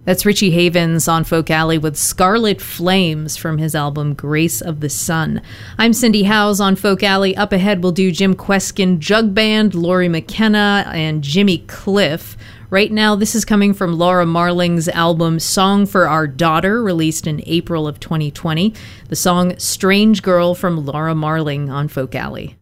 That's Richie Havens on Folk Alley with Scarlet Flames from his album Grace of the Sun. I'm Cindy Howes on Folk Alley. Up ahead, we'll do Jim Kweskin Jug Band, Lori McKenna, and Jimmy Cliff. Right now, this is coming from Laura Marling's album Song for Our Daughter, released in April of 2020. The song Strange Girl from Laura Marling on Folk Alley.